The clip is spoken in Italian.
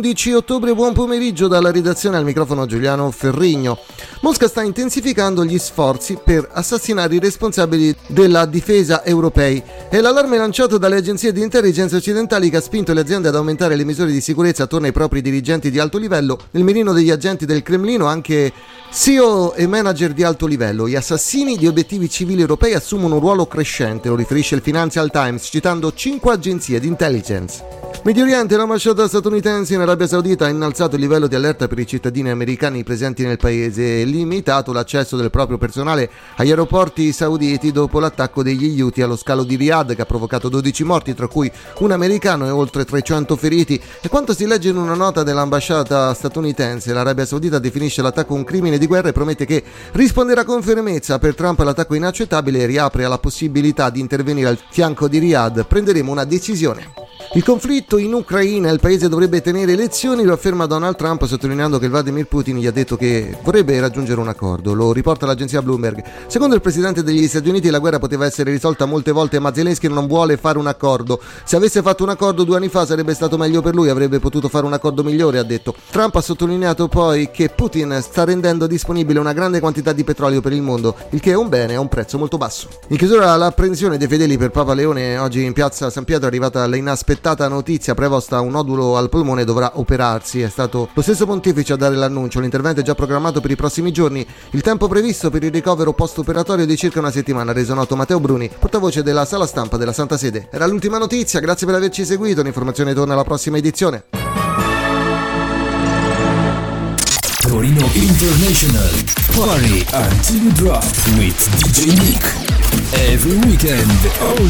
11 ottobre, buon pomeriggio dalla redazione, al microfono Giuliano Ferrigno. Mosca sta intensificando gli sforzi per assassinare i responsabili della difesa europei. È l'allarme lanciato dalle agenzie di intelligence occidentali che ha spinto le aziende ad aumentare le misure di sicurezza attorno ai propri dirigenti di alto livello. Nel mirino degli agenti del Cremlino anche CEO e manager di alto livello. Gli assassini di obiettivi civili europei assumono un ruolo crescente, lo riferisce il Financial Times citando 5 agenzie di intelligence. Medio Oriente, l'ambasciata statunitense in Arabia Saudita ha innalzato il livello di allerta per i cittadini americani presenti nel paese e limitato l'accesso del proprio personale agli aeroporti sauditi dopo l'attacco degli Houthi allo scalo di Riyadh che ha provocato 12 morti, tra cui un americano e oltre 300 feriti. E quanto si legge in una nota dell'ambasciata statunitense, l'Arabia Saudita definisce l'attacco un crimine di guerra e promette che risponderà con fermezza. Per Trump l'attacco è inaccettabile e riapre alla possibilità di intervenire al fianco di Riyadh. Prenderemo una decisione. Il conflitto in Ucraina, il paese dovrebbe tenere elezioni, lo afferma Donald Trump, sottolineando che Vladimir Putin gli ha detto che vorrebbe raggiungere un accordo. Lo riporta l'agenzia Bloomberg. Secondo il presidente degli Stati Uniti la guerra poteva essere risolta molte volte, ma Zelensky non vuole fare un accordo. Se avesse fatto un accordo 2 anni fa sarebbe stato meglio per lui, avrebbe potuto fare un accordo migliore, ha detto. Trump ha sottolineato poi che Putin sta rendendo disponibile una grande quantità di petrolio per il mondo, il che è un bene a un prezzo molto basso. In chiusura, l'apprensione dei fedeli per Papa Leone. Oggi in piazza San Pietro è arrivata l'inaspettata notizia: preposta un nodulo al polmone, dovrà operarsi. È stato lo stesso pontefice a dare l'annuncio. L'intervento è già programmato per i prossimi giorni. Il tempo previsto per il ricovero post-operatorio è di circa una settimana, reso noto Matteo Bruni, portavoce della sala stampa della Santa Sede. Era l'ultima notizia, grazie per averci seguito. L'informazione torna alla prossima edizione. Torino International Party until you drop with DJ Nick. Every weekend, all